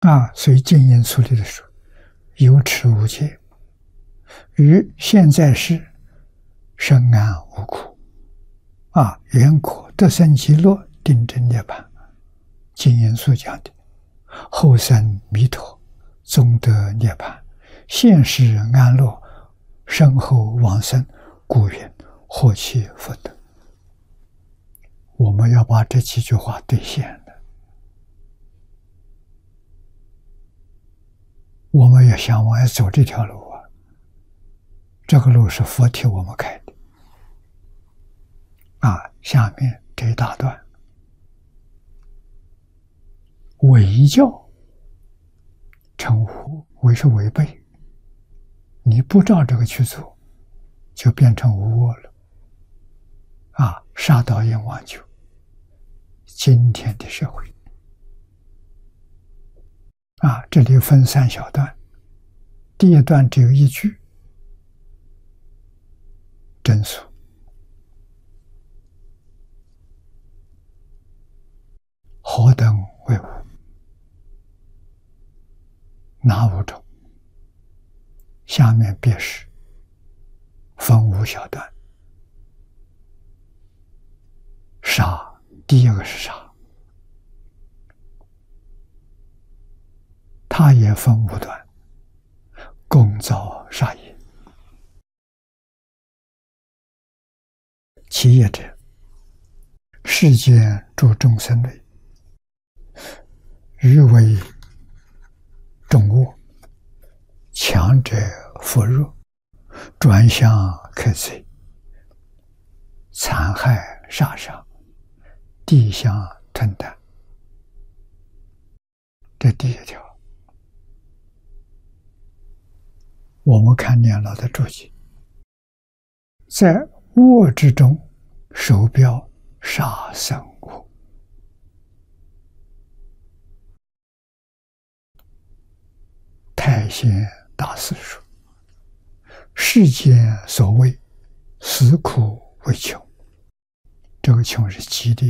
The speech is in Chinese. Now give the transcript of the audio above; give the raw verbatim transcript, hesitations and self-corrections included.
啊，所以经言处理的说，有持无戒，于现在世生安无苦，啊，缘果得生极乐，定真涅槃。经言所讲的后生弥陀，终得涅槃，现世安乐，身后往生，故云获其福德。我们要把这几句话兑现了。我们也向往要走这条路啊，这个路是佛替我们开的啊。下面这一大段，违教称无，违是违背，你不照这个去做，就变成无我了啊，杀盗淫妄酒。今天的社会啊，这里分三小段，第一段只有一句真俗，何等为无？哪五种？下面便是分五小段。杀，第一个是杀，它也分五段，共造杀业。其业者，世间诸众生类，欲为众恶，强者扶弱，转向克罪，残害杀伤，地相吞啖。这第一条，我们看念老的注解，在恶之中手标杀生恶，太贤大师说，世间所谓死苦为穷，这个穷是极力